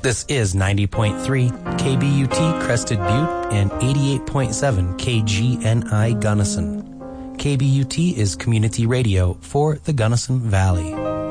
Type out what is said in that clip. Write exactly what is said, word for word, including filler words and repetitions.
This is ninety point three K B U T Crested Butte and eighty-eight point seven K G N I Gunnison. K B U T is community radio for the Gunnison Valley.